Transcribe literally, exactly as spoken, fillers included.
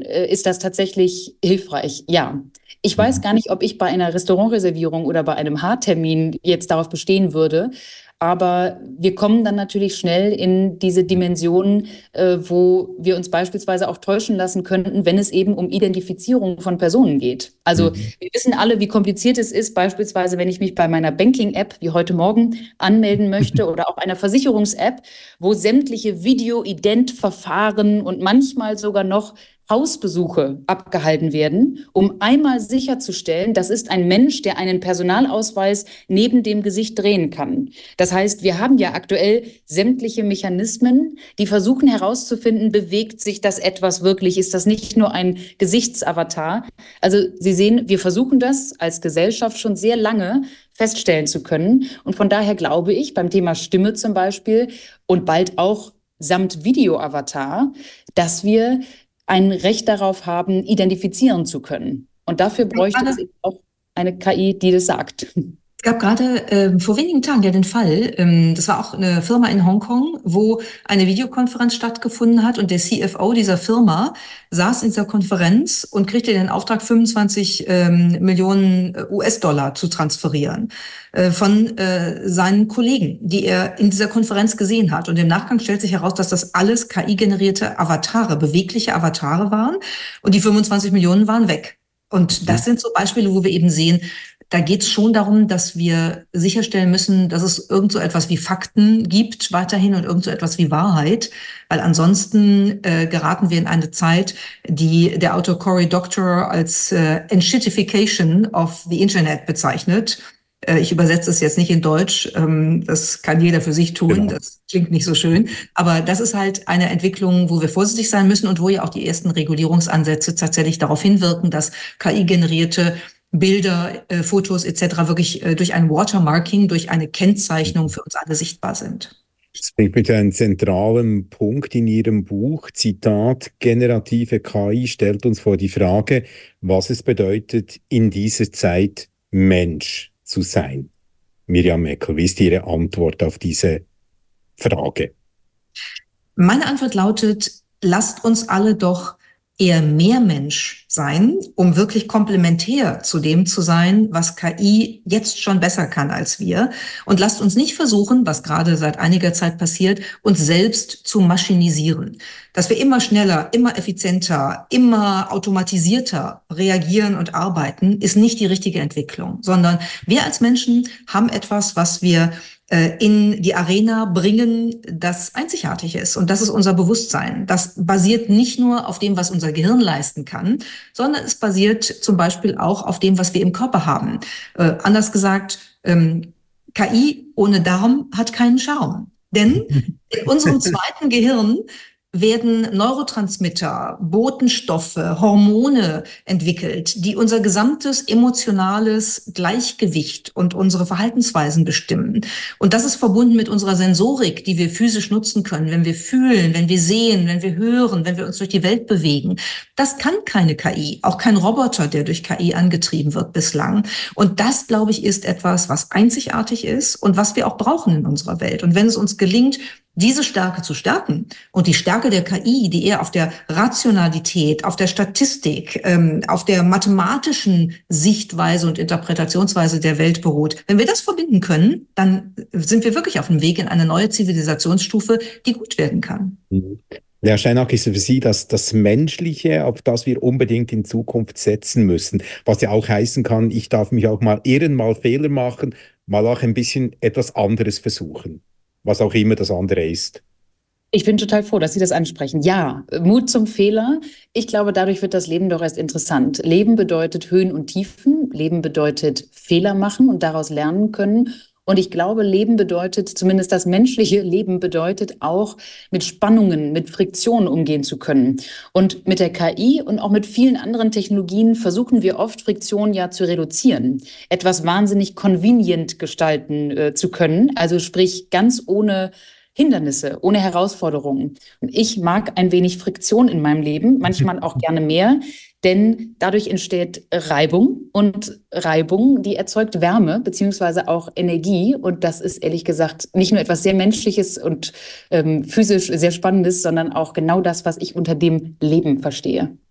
äh, ist das tatsächlich hilfreich. Ja. Ich weiß gar nicht, ob ich bei einer Restaurantreservierung oder bei einem Haartermin jetzt darauf bestehen würde. Aber wir kommen dann natürlich schnell in diese Dimension, äh, wo wir uns beispielsweise auch täuschen lassen könnten, wenn es eben um Identifizierung von Personen geht. Also Mhm. wir wissen alle, wie kompliziert es ist, beispielsweise wenn ich mich bei meiner Banking-App wie heute Morgen anmelden möchte oder auch einer Versicherungs-App, wo sämtliche Video-Ident-Verfahren und manchmal sogar noch Hausbesuche abgehalten werden, um einmal sicherzustellen, das ist ein Mensch, der einen Personalausweis neben dem Gesicht drehen kann. Das heißt, wir haben ja aktuell sämtliche Mechanismen, die versuchen herauszufinden, bewegt sich das etwas wirklich? Ist das nicht nur ein Gesichtsavatar? Also Sie sehen, wir versuchen das als Gesellschaft schon sehr lange feststellen zu können. Und von daher glaube ich, beim Thema Stimme zum Beispiel und bald auch samt Videoavatar, dass wir ein Recht darauf haben, identifizieren zu können. Und dafür bräuchte es eben auch eine K I, die das sagt. Es gab gerade ähm, vor wenigen Tagen ja den Fall, ähm, das war auch eine Firma in Hongkong, wo eine Videokonferenz stattgefunden hat und der C F O dieser Firma saß in dieser Konferenz und kriegte den Auftrag, fünfundzwanzig ähm, Millionen U S-Dollar zu transferieren äh, von äh, seinen Kollegen, die er in dieser Konferenz gesehen hat. Und im Nachgang stellt sich heraus, dass das alles K I-generierte Avatare, bewegliche Avatare waren und die fünfundzwanzig Millionen waren weg. Und das sind so Beispiele, wo wir eben sehen, da geht es schon darum, dass wir sicherstellen müssen, dass es irgend so etwas wie Fakten gibt weiterhin und irgend so etwas wie Wahrheit, weil ansonsten äh, geraten wir in eine Zeit, die der Autor Cory Doctorow als äh, Enshittification of the Internet bezeichnet. Äh, ich übersetze es jetzt nicht in Deutsch, ähm, das kann jeder für sich tun, genau. Das klingt nicht so schön, aber das ist halt eine Entwicklung, wo wir vorsichtig sein müssen und wo ja auch die ersten Regulierungsansätze tatsächlich darauf hinwirken, dass K I-generierte Bilder, äh, Fotos et cetera wirklich äh, durch ein Watermarking, durch eine Kennzeichnung für uns alle sichtbar sind. Das bringt mich zu einem zentralen Punkt in Ihrem Buch. Zitat: Generative K I stellt uns vor die Frage, was es bedeutet, in dieser Zeit Mensch zu sein. Miriam Meckel, wie ist Ihre Antwort auf diese Frage? Meine Antwort lautet, lasst uns alle doch eher mehr Mensch sein, um wirklich komplementär zu dem zu sein, was K I jetzt schon besser kann als wir. Und lasst uns nicht versuchen, was gerade seit einiger Zeit passiert, uns selbst zu maschinisieren. Dass wir immer schneller, immer effizienter, immer automatisierter reagieren und arbeiten, ist nicht die richtige Entwicklung, sondern wir als Menschen haben etwas, was wir in die Arena bringen, das einzigartig ist. Und das ist unser Bewusstsein. Das basiert nicht nur auf dem, was unser Gehirn leisten kann, sondern es basiert zum Beispiel auch auf dem, was wir im Körper haben. Äh, anders gesagt, ähm, K I ohne Darm hat keinen Charme. Denn in unserem zweiten Gehirn werden Neurotransmitter, Botenstoffe, Hormone entwickelt, die unser gesamtes emotionales Gleichgewicht und unsere Verhaltensweisen bestimmen. Und das ist verbunden mit unserer Sensorik, die wir physisch nutzen können, wenn wir fühlen, wenn wir sehen, wenn wir hören, wenn wir uns durch die Welt bewegen. Das kann keine K I, auch kein Roboter, der durch K I angetrieben wird bislang. Und das, glaube ich, ist etwas, was einzigartig ist und was wir auch brauchen in unserer Welt. Und wenn es uns gelingt, diese Stärke zu stärken und die Stärke der K I, die eher auf der Rationalität, auf der Statistik, ähm, auf der mathematischen Sichtweise und Interpretationsweise der Welt beruht, wenn wir das verbinden können, dann sind wir wirklich auf dem Weg in eine neue Zivilisationsstufe, die gut werden kann. Mhm. Herr Steinach, ist für Sie das, das Menschliche, auf das wir unbedingt in Zukunft setzen müssen, was ja auch heißen kann, ich darf mich auch mal irren, mal Fehler machen, mal auch ein bisschen etwas anderes versuchen, was auch immer das andere ist. Ich bin total froh, dass Sie das ansprechen. Ja, Mut zum Fehler. Ich glaube, dadurch wird das Leben doch erst interessant. Leben bedeutet Höhen und Tiefen. Leben bedeutet Fehler machen und daraus lernen können. Und ich glaube, Leben bedeutet, zumindest das menschliche Leben bedeutet auch, mit Spannungen, mit Friktionen umgehen zu können. Und mit der K I und auch mit vielen anderen Technologien versuchen wir oft, Friktionen ja zu reduzieren, etwas wahnsinnig convenient gestalten äh, zu können. Also sprich, ganz ohne Hindernisse, ohne Herausforderungen. Und ich mag ein wenig Friktion in meinem Leben, manchmal auch gerne mehr, denn dadurch entsteht Reibung und Reibung, die erzeugt Wärme beziehungsweise auch Energie und das ist ehrlich gesagt nicht nur etwas sehr Menschliches und ähm, physisch sehr Spannendes, sondern auch genau das, was ich unter dem Leben verstehe.